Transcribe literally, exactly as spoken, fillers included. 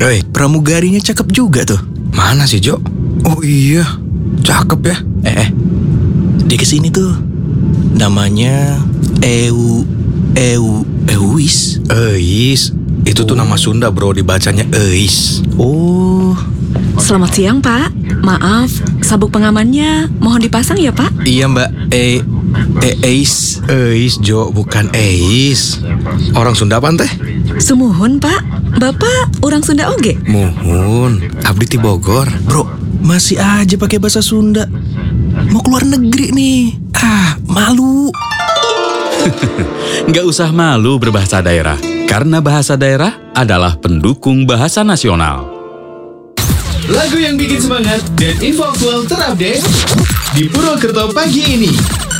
Hei, pramugarinya cakep juga tuh. Mana sih, Jo? Oh iya, cakep ya. Eh, eh. Dia kesini tuh. Namanya Eu... Eu... Euis. Eis. Itu tuh nama Sunda, bro. Dibacanya Eis. Oh. Selamat siang, Pak. Maaf, sabuk pengamannya mohon dipasang ya, Pak? Iya, Mbak. E... E... Eis. Eis, Jo. Bukan Eis. Orang Sunda apa teh? Sumuhun, Pak. Bapak orang Sunda oge? Muhun. Abdi ti Bogor. Bro, masih aja pakai bahasa Sunda. Mau keluar negeri nih. Ah, malu. Nggak usah malu berbahasa daerah, karena bahasa daerah adalah pendukung bahasa nasional. Lagu yang bikin semangat dan info aktual terupdate di Purwokerto pagi ini.